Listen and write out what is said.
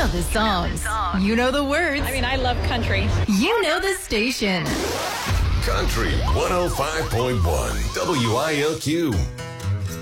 know the songs. You know the words. I mean, I love country. You know the station. Country 105.1 WILQ.